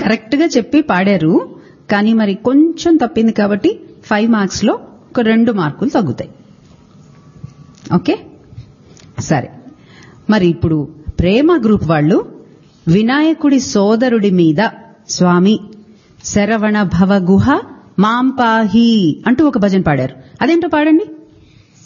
Correct గా చెప్పి పాడారు, కానీ మరి కొంచెం తప్పింది కాబట్టి 5 మార్క్స్ లో ఒక 2 మార్కులు తగ్గుతాయి. ఓకే, సరే. మరి ఇప్పుడు ప్రేమ గ్రూప్ వాళ్ళు వినాయకుడి సోదరుడి మీద స్వామి శరవణ భవ గుహ మాంపాహి అంటూ ఒక భజన పాడారు. అదేంటో పాడండి.